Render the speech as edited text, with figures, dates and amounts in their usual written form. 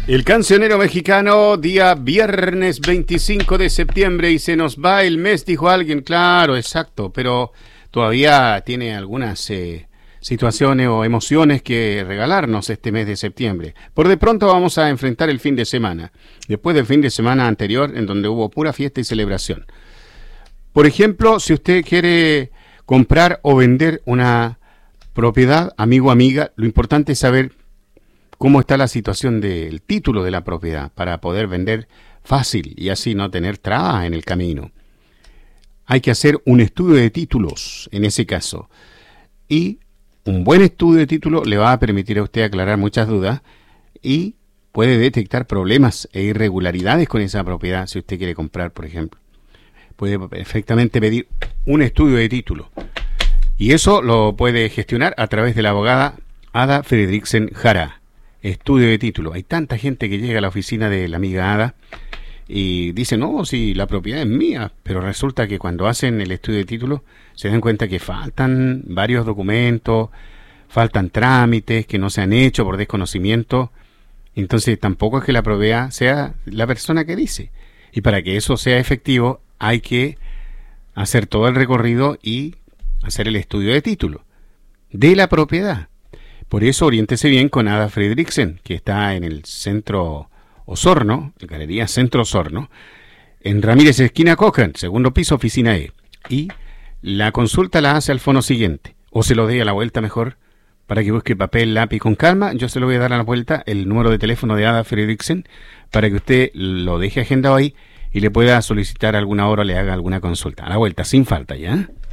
El cancionero mexicano, día viernes 25 de septiembre y se nos va el mes, dijo alguien. Claro, exacto, pero todavía tiene algunas situaciones o emociones que regalarnos este mes de septiembre. Por de pronto vamos a enfrentar el fin de semana, después del fin de semana anterior en donde hubo pura fiesta y celebración. Por ejemplo, si usted quiere comprar o vender una propiedad, amigo o amiga, lo importante es saber cómo está la situación del título de la propiedad para poder vender fácil y así no tener trabas en el camino. Hay que hacer un estudio de títulos en ese caso. Y un buen estudio de título le va a permitir a usted aclarar muchas dudas y puede detectar problemas e irregularidades con esa propiedad si usted quiere comprar, por ejemplo. Puede perfectamente pedir un estudio de título. Y eso lo puede gestionar a través de la abogada Ada Fredriksen Jara. Estudio de título. Hay tanta gente que llega a la oficina de la amiga Ada y dice, no, si la propiedad es mía, pero resulta que cuando hacen el estudio de título se dan cuenta que faltan varios documentos, faltan trámites que no se han hecho por desconocimiento. Entonces tampoco es que la propiedad sea la persona que dice. Y para que eso sea efectivo hay que hacer todo el recorrido y hacer el estudio de título de la propiedad. Por eso oriéntese bien con Ada Fredriksen, que está en el Centro Osorno, la Galería Centro Osorno, en Ramírez esquina Cochrane, segundo piso, oficina E. Y la consulta la hace al fono siguiente, o se lo dé a la vuelta mejor, para que busque papel, lápiz con calma. Yo se lo voy a dar a la vuelta, el número de teléfono de Ada Fredriksen, para que usted lo deje agendado ahí y le pueda solicitar alguna hora o le haga alguna consulta. A la vuelta, sin falta, ¿ya?